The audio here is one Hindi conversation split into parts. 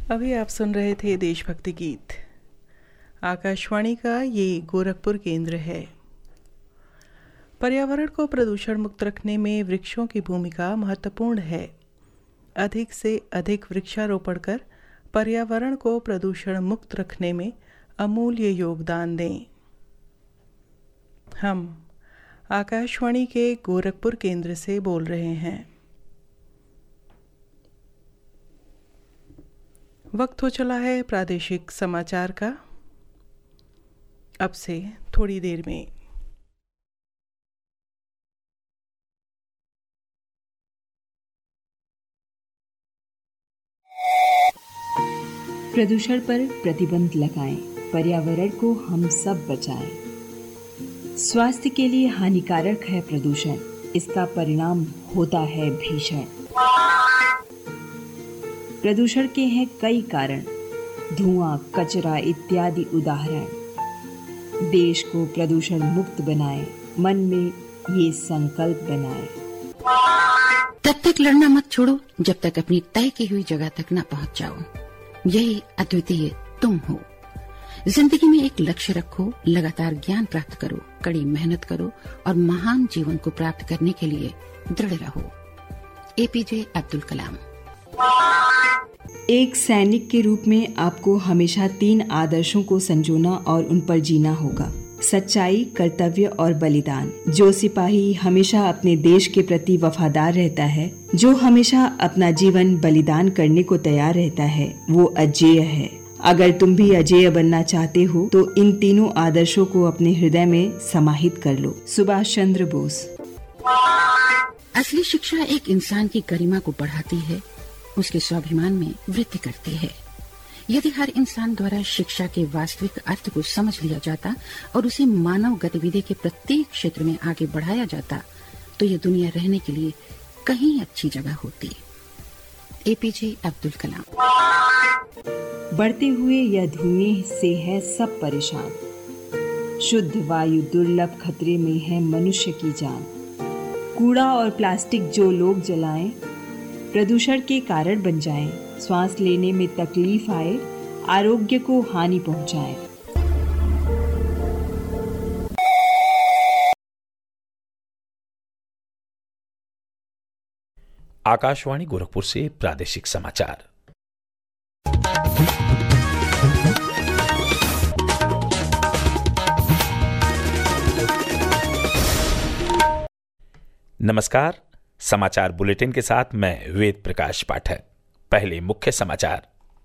अभी आप सुन रहे थे देशभक्ति गीत। आकाशवाणी का ये गोरखपुर केंद्र है। पर्यावरण को प्रदूषण मुक्त रखने में वृक्षों की भूमिका महत्वपूर्ण है। अधिक से अधिक वृक्षारोपण कर पर्यावरण को प्रदूषण मुक्त रखने में अमूल्य योगदान दें। हम आकाशवाणी के गोरखपुर केंद्र से बोल रहे हैं। वक्त हो चला है प्रादेशिक समाचार का। अब से थोड़ी देर में प्रदूषण पर प्रतिबंध लगाएं, पर्यावरण को हम सब बचाएं। स्वास्थ्य के लिए हानिकारक है प्रदूषण, इसका परिणाम होता है भीषण। प्रदूषण के हैं कई कारण, धुआं, कचरा इत्यादि उदाहरण। देश को प्रदूषण मुक्त बनाएं, मन में ये संकल्प बनाएं। तब तक लड़ना मत छोड़ो जब तक अपनी तय की हुई जगह तक न पहुंच जाओ। यही अद्वितीय तुम हो। जिंदगी में एक लक्ष्य रखो, लगातार ज्ञान प्राप्त करो, कड़ी मेहनत करो और महान जीवन को प्राप्त करने के लिए दृढ़ रहो। एपीजे अब्दुल कलाम। एक सैनिक के रूप में आपको हमेशा 3 आदर्शों को संजोना और उन पर जीना होगा: सच्चाई, कर्तव्य और बलिदान। जो सिपाही हमेशा अपने देश के प्रति वफादार रहता है, जो हमेशा अपना जीवन बलिदान करने को तैयार रहता है, वो अजेय है। अगर तुम भी अजेय बनना चाहते हो तो इन तीनों आदर्शों को अपने हृदय में समाहित कर लो। सुभाष चंद्र बोस। असली शिक्षा एक इंसान की गरिमा को बढ़ाती है, उसके स्वाभिमान में वृद्धि करती है। यदि हर इंसान द्वारा शिक्षा के वास्तविक अर्थ को समझ लिया जाता और उसे मानव गतिविधि के प्रत्येक क्षेत्र में आगे बढ़ाया जाता तो ये दुनिया रहने के लिए कहीं अच्छी जगह होती। एपीजे अब्दुल कलाम। बढ़ते हुए यह धुएं से है सब परेशान, शुद्ध वायु दुर्लभ खतरे में है मनुष्य की जान। कूड़ा और प्लास्टिक जो लोग जलाएं, प्रदूषण के कारण बन जाएं, श्वास लेने में तकलीफ आए, आरोग्य को हानि पहुंचाए। आकाशवाणी गोरखपुर से प्रादेशिक समाचार। नमस्कार, समाचार बुलेटिन के साथ मैं वेद प्रकाश पाठक। पहले मुख्य समाचार।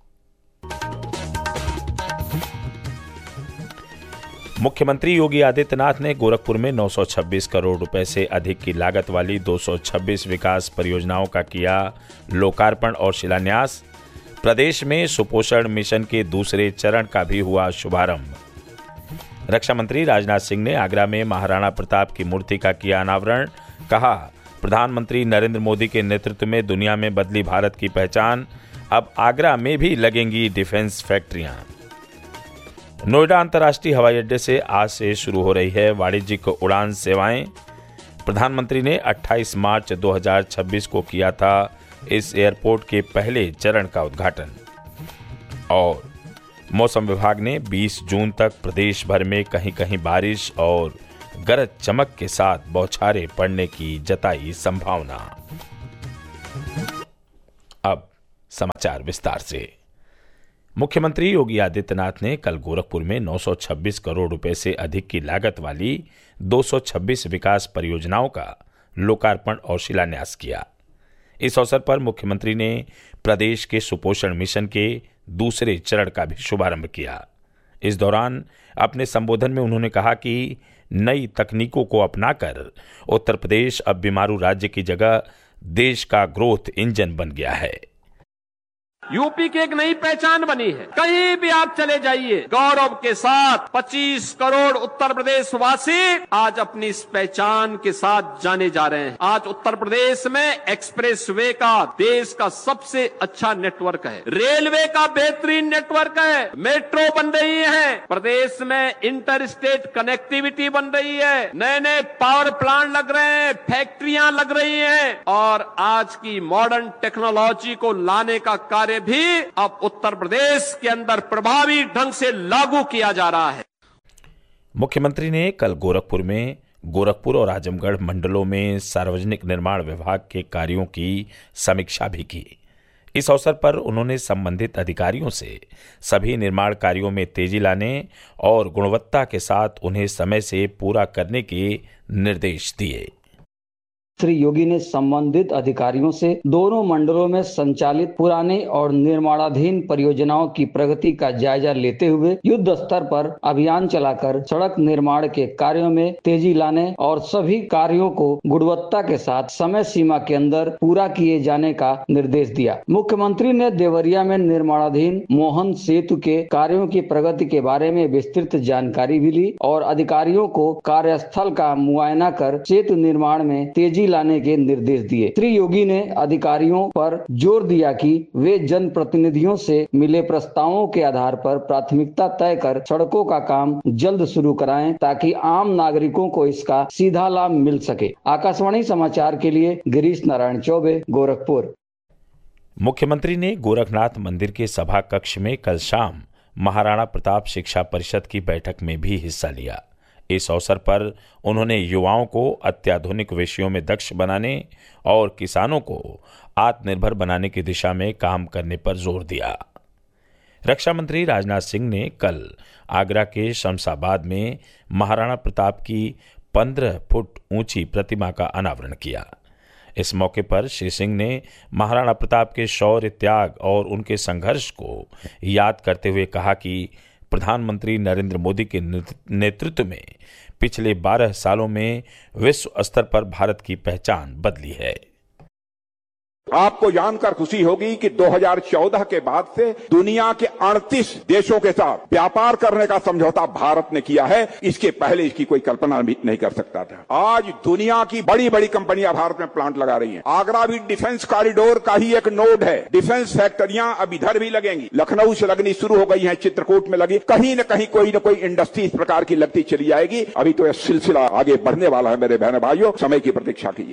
मुख्यमंत्री योगी आदित्यनाथ ने गोरखपुर में 926 करोड़ रुपए से अधिक की लागत वाली 226 विकास परियोजनाओं का किया लोकार्पण और शिलान्यास। प्रदेश में सुपोषण मिशन के दूसरे चरण का भी हुआ शुभारंभ। रक्षा मंत्री राजनाथ सिंह ने आगरा में महाराणा प्रताप की मूर्ति का किया अनावरण। कहा, प्रधानमंत्री नरेंद्र मोदी के नेतृत्व में दुनिया में बदली भारत की पहचान, अब आगरा में भी लगेंगी डिफेंस फैक्ट्रियां। नोएडा अंतर्राष्ट्रीय हवाई अड्डे से आज से शुरू हो रही है वाणिज्यिक उड़ान सेवाएं। प्रधानमंत्री ने 28 मार्च 2026 को किया था इस एयरपोर्ट के पहले चरण का उद्घाटन। और मौसम विभाग ने 20 जून तक प्रदेश भर में कहीं कहीं बारिश और गरज चमक के साथ बौछारें पड़ने की जताई संभावना। अब समाचार विस्तार से। मुख्यमंत्री योगी आदित्यनाथ ने कल गोरखपुर में 926 करोड़ रुपए से अधिक की लागत वाली 226 विकास परियोजनाओं का लोकार्पण और शिलान्यास किया। इस अवसर पर मुख्यमंत्री ने प्रदेश के सुपोषण मिशन के दूसरे चरण का भी शुभारंभ किया। इस दौरान अपने संबोधन में उन्होंने कहा कि नई तकनीकों को अपनाकर उत्तर प्रदेश अब बीमारू राज्य की जगह देश का ग्रोथ इंजन बन गया है। यूपी की एक नई पहचान बनी है। कहीं भी आप चले जाइए, गौरव के साथ 25 करोड़ उत्तर प्रदेश वासी आज अपनी इस पहचान के साथ जाने जा रहे हैं। आज उत्तर प्रदेश में एक्सप्रेसवे का देश का सबसे अच्छा नेटवर्क है, रेलवे का बेहतरीन नेटवर्क है, मेट्रो बन रही है, प्रदेश में इंटर स्टेट कनेक्टिविटी बन रही है, नए नए पावर प्लांट लग रहे हैं, फैक्ट्रियां लग रही हैं और आज की मॉडर्न टेक्नोलॉजी को लाने का कार्य कार्य भी अब उत्तर प्रदेश के अंदर प्रभावी ढंग से लागू किया जा रहा है। मुख्यमंत्री ने कल गोरखपुर और आजमगढ़ मंडलों में सार्वजनिक निर्माण विभाग के कार्यों की समीक्षा भी की। इस अवसर पर उन्होंने संबंधित अधिकारियों से सभी निर्माण कार्यों में तेजी लाने और गुणवत्ता के साथ उन्हें समय से पूरा करने के निर्देश दिए। श्री योगी ने संबंधित अधिकारियों से दोनों मंडलों में संचालित पुराने और निर्माणाधीन परियोजनाओं की प्रगति का जायजा लेते हुए युद्ध स्तर पर अभियान चलाकर सड़क निर्माण के कार्यों में तेजी लाने और सभी कार्यों को गुणवत्ता के साथ समय सीमा के अंदर पूरा किए जाने का निर्देश दिया। मुख्यमंत्री ने देवरिया में निर्माणाधीन मोहन सेतु के कार्यों की प्रगति के बारे में विस्तृत जानकारी भी ली और अधिकारियों को कार्यस्थल का मुआयना कर सेतु निर्माण में तेजी लाने के निर्देश दिए। श्री योगी ने अधिकारियों पर जोर दिया कि वे जनप्रतिनिधियों से मिले प्रस्तावों के आधार पर प्राथमिकता तय कर सड़कों का काम जल्द शुरू कराएं ताकि आम नागरिकों को इसका सीधा लाभ मिल सके। आकाशवाणी समाचार के लिए गिरीश नारायण चौबे, गोरखपुर। मुख्यमंत्री ने गोरखनाथ मंदिर के सभा कक्ष में कल शाम महाराणा प्रताप शिक्षा परिषद की बैठक में भी हिस्सा लिया। इस अवसर पर उन्होंने युवाओं को अत्याधुनिक विषयों में दक्ष बनाने और किसानों को आत्मनिर्भर बनाने की दिशा में काम करने पर जोर दिया। रक्षा मंत्री राजनाथ सिंह ने कल आगरा के शमशाबाद में महाराणा प्रताप की 15 फुट ऊंची प्रतिमा का अनावरण किया। इस मौके पर श्री सिंह ने महाराणा प्रताप के शौर्य, त्याग और उनके संघर्ष को याद करते हुए कहा कि प्रधानमंत्री नरेंद्र मोदी के नेतृत्व में पिछले 12 सालों में विश्व स्तर पर भारत की पहचान बदली है। आपको जानकर खुशी होगी कि 2014 के बाद से दुनिया के 38 देशों के साथ व्यापार करने का समझौता भारत ने किया है। इसके पहले इसकी कोई कल्पना भी नहीं कर सकता था। आज दुनिया की बड़ी बड़ी कंपनियां भारत में प्लांट लगा रही हैं। आगरा भी डिफेंस कॉरिडोर का ही एक नोड है। डिफेंस फैक्ट्रियां अब इधर भी लगेंगी। लखनऊ से लगनी शुरू हो गई है, चित्रकूट में लगी, कहीं न कहीं कोई न कोई इंडस्ट्री इस प्रकार की लगती चली जाएगी। अभी तो यह सिलसिला आगे बढ़ने वाला है। मेरे बहन भाइयों, समय की प्रतीक्षा कीजिए।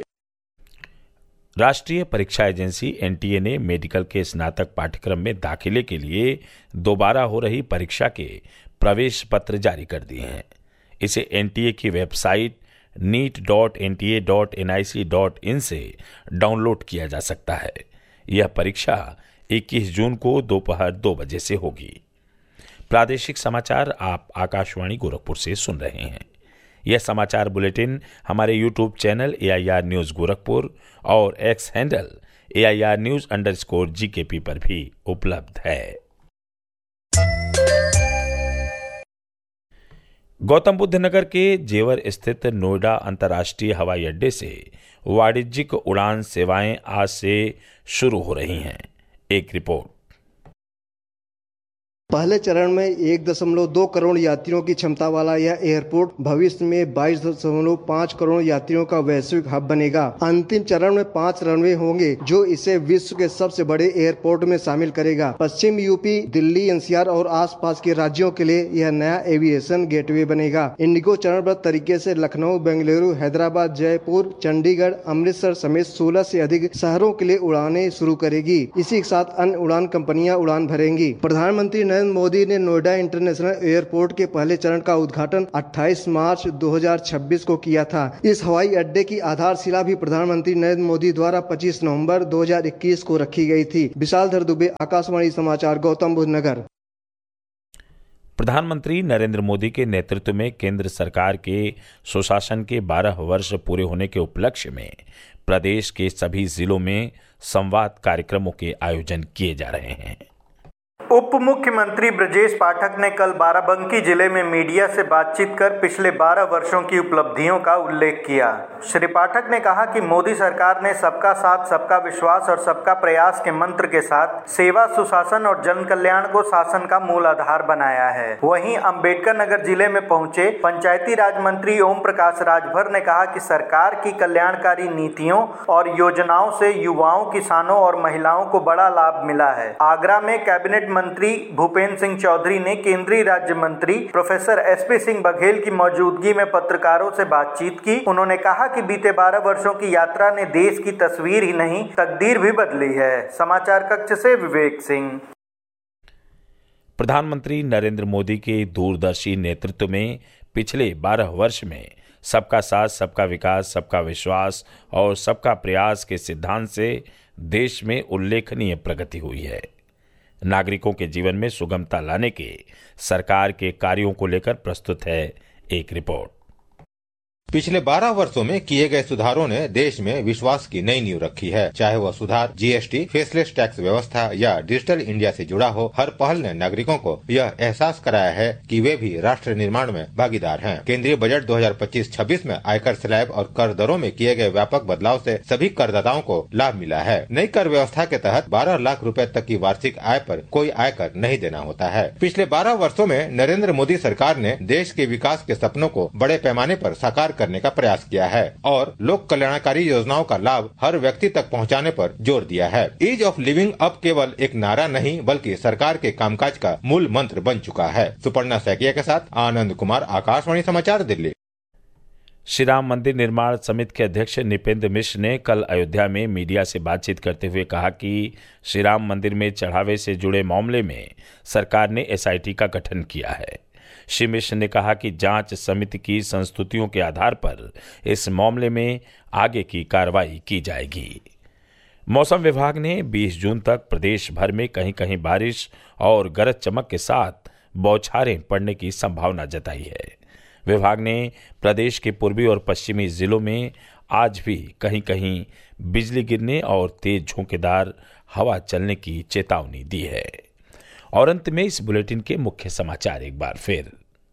राष्ट्रीय परीक्षा एजेंसी एनटीए ने मेडिकल के स्नातक पाठ्यक्रम में दाखिले के लिए दोबारा हो रही परीक्षा के प्रवेश पत्र जारी कर दिए हैं। इसे एनटीए की वेबसाइट neet.nta.nic.in से डाउनलोड किया जा सकता है। यह परीक्षा 21 जून को दोपहर 2 बजे से होगी। प्रादेशिक समाचार आप आकाशवाणी गोरखपुर से सुन रहे हैं। यह समाचार बुलेटिन हमारे YouTube channel AIR news Gorakhpur और एक्स हैंडल AIR News_GKP पर भी उपलब्ध है। गौतम बुद्ध नगर के जेवर स्थित नोएडा अंतर्राष्ट्रीय हवाई अड्डे से वाणिज्यिक उड़ान सेवाएं आज से शुरू हो रही हैं। एक रिपोर्ट। पहले चरण में 1.2 करोड़ यात्रियों की क्षमता वाला यह एयरपोर्ट भविष्य में 22.5 करोड़ यात्रियों का वैश्विक हब बनेगा। अंतिम चरण में 5 रनवे होंगे जो इसे विश्व के सबसे बड़े एयरपोर्ट में शामिल करेगा। पश्चिम यूपी, दिल्ली, NCR और आसपास के राज्यों के लिए यह नया एविएशन गेटवे बनेगा। इंडिगो चरणबद्ध तरीके से लखनऊ, बेंगलुरु, हैदराबाद, जयपुर, चंडीगढ़, अमृतसर समेत 16 से अधिक शहरों के लिए उड़ानें शुरू करेगी। इसी के साथ अन्य उड़ान कंपनियां उड़ान भरेंगी। प्रधानमंत्री नरेंद्र मोदी ने नोएडा इंटरनेशनल एयरपोर्ट के पहले चरण का उद्घाटन 28 मार्च 2026 को किया था। इस हवाई अड्डे की आधारशिला भी प्रधानमंत्री नरेंद्र मोदी द्वारा 25 नवंबर 2021 को रखी गई थी। विशालधर दुबे, आकाशवाणी समाचार, गौतम बुद्ध नगर। प्रधानमंत्री नरेंद्र मोदी के नेतृत्व में केंद्र सरकार के सुशासन के 12 वर्ष पूरे होने के उपलक्ष्य में प्रदेश के सभी जिलों में संवाद कार्यक्रमों के आयोजन किए जा रहे हैं। उप मुख्यमंत्री ब्रजेश पाठक ने कल बाराबंकी जिले में मीडिया से बातचीत कर पिछले 12 वर्षों की उपलब्धियों का उल्लेख किया। श्री पाठक ने कहा कि मोदी सरकार ने सबका साथ, सबका विश्वास और सबका प्रयास के मंत्र के साथ सेवा, सुशासन और जन कल्याण को शासन का मूल आधार बनाया है। वहीं अंबेडकर नगर जिले में पहुंचे पंचायती राज मंत्री ओम प्रकाश राजभर ने कहा कि सरकार की कल्याणकारी नीतियों और योजनाओं से युवाओं, किसानों और महिलाओं को बड़ा लाभ मिला है। आगरा में कैबिनेट मुख्यमंत्री भूपेंद्र सिंह चौधरी ने केंद्रीय राज्य मंत्री प्रोफेसर एसपी सिंह बघेल की मौजूदगी में पत्रकारों से बातचीत की। उन्होंने कहा कि बीते 12 वर्षों की यात्रा ने देश की तस्वीर ही नहीं, तकदीर भी बदली है। समाचार कक्ष से विवेक सिंह। प्रधानमंत्री नरेंद्र मोदी के दूरदर्शी नेतृत्व में पिछले 12 वर्ष में सबका साथ, सबका विकास, सबका विश्वास और सबका प्रयास के सिद्धांत से देश में उल्लेखनीय प्रगति हुई है। नागरिकों के जीवन में सुगमता लाने के सरकार के कार्यों को लेकर प्रस्तुत है एक रिपोर्ट। पिछले 12 वर्षों में किए गए सुधारों ने देश में विश्वास की नई नींव रखी है। चाहे वह सुधार जीएसटी, फेसलेस टैक्स व्यवस्था या डिजिटल इंडिया से जुड़ा हो, हर पहल ने नागरिकों को यह एहसास कराया है कि वे भी राष्ट्र निर्माण में भागीदार हैं। केंद्रीय बजट 2025-26 में आयकर स्लैब और कर दरों में किए गए व्यापक बदलाव से सभी करदाताओं को लाभ मिला है। नई कर व्यवस्था के तहत 12 लाख रुपए तक की वार्षिक आय पर कोई आयकर नहीं देना होता है। पिछले 12 वर्षों में नरेंद्र मोदी सरकार ने देश के विकास के सपनों को बड़े पैमाने पर साकार करने का प्रयास किया है और लोक कल्याणकारी योजनाओं का लाभ हर व्यक्ति तक पहुंचाने पर जोर दिया है। ईज ऑफ लिविंग अब केवल एक नारा नहीं बल्कि सरकार के कामकाज का मूल मंत्र बन चुका है। सुपर्णा सैकिया के साथ आनंद कुमार, आकाशवाणी समाचार, दिल्ली। श्री राम मंदिर निर्माण समिति के अध्यक्ष निपेंद्र मिश्र ने कल अयोध्या में मीडिया से बातचीत करते हुए कहा कि श्री राम मंदिर में चढ़ावे से जुड़े मामले में सरकार ने एसआईटी का गठन किया है। श्री मिश्र ने कहा कि जांच समिति की संस्तुतियों के आधार पर इस मामले में आगे की कार्रवाई की जाएगी। मौसम विभाग ने 20 जून तक प्रदेश भर में कहीं कहीं बारिश और गरज चमक के साथ बौछारें पड़ने की संभावना जताई है। विभाग ने प्रदेश के पूर्वी और पश्चिमी जिलों में आज भी कहीं कहीं बिजली गिरने और तेज झोंकेदार हवा चलने की चेतावनी दी है। और अंत में इस बुलेटिन के मुख्य समाचार एक बार फिर।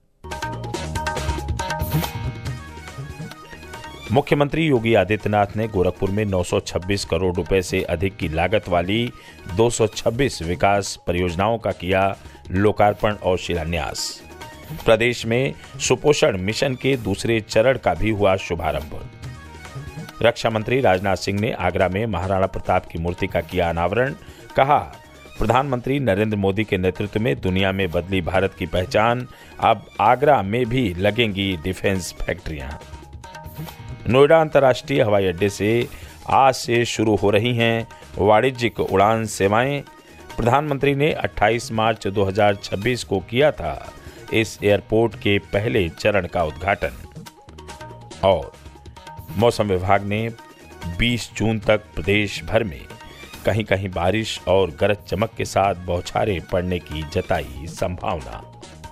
मुख्यमंत्री योगी आदित्यनाथ ने गोरखपुर में 926 करोड़ रुपए से अधिक की लागत वाली 226 विकास परियोजनाओं का किया लोकार्पण और शिलान्यास। प्रदेश में सुपोषण मिशन के दूसरे चरण का भी हुआ शुभारंभ। रक्षा मंत्री राजनाथ सिंह ने आगरा में महाराणा प्रताप की मूर्ति का किया अनावरण। कहा, प्रधानमंत्री नरेंद्र मोदी के नेतृत्व में दुनिया में बदली भारत की पहचान, अब आगरा में भी लगेंगी डिफेंस फैक्ट्रियां। नोएडा अंतर्राष्ट्रीय हवाई अड्डे से आज से शुरू हो रही हैं वाणिज्यिक उड़ान सेवाएं। प्रधानमंत्री ने 28 मार्च 2026 को किया था इस एयरपोर्ट के पहले चरण का उद्घाटन। और मौसम विभाग ने 20 जून तक प्रदेश भर में कहीं कहीं बारिश और गरज चमक के साथ बौछारें पड़ने की जताई संभावना।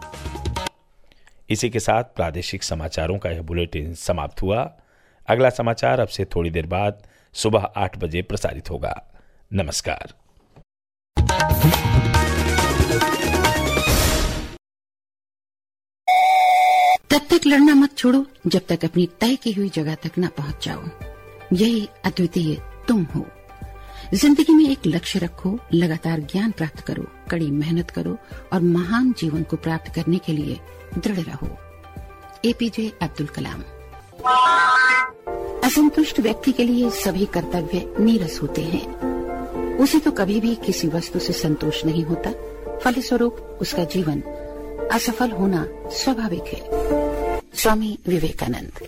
इसी के साथ प्रादेशिक समाचारों का यह बुलेटिन समाप्त हुआ। अगला समाचार अब से थोड़ी देर बाद सुबह 8 बजे प्रसारित होगा। नमस्कार। तब तक लड़ना मत छोड़ो जब तक अपनी तय की हुई जगह तक न पहुंच जाओ। यही अद्वितीय तुम हो। जिंदगी में एक लक्ष्य रखो, लगातार ज्ञान प्राप्त करो, कड़ी मेहनत करो और महान जीवन को प्राप्त करने के लिए दृढ़ रहो। एपीजे अब्दुल कलाम। असंतुष्ट व्यक्ति के लिए सभी कर्तव्य नीरस होते हैं। उसे तो कभी भी किसी वस्तु से संतोष नहीं होता, फलस्वरूप उसका जीवन असफल होना स्वाभाविक है। स्वामी विवेकानंद।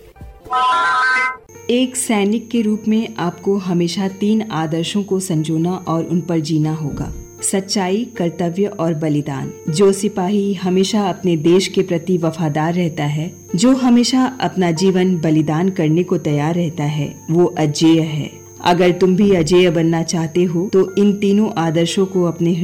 एक सैनिक के रूप में आपको हमेशा 3 आदर्शों को संजोना और उन पर जीना होगा: सच्चाई, कर्तव्य और बलिदान। जो सिपाही हमेशा अपने देश के प्रति वफादार रहता है, जो हमेशा अपना जीवन बलिदान करने को तैयार रहता है, वो अजेय है। अगर तुम भी अजेय बनना चाहते हो तो इन तीनों आदर्शों को अपने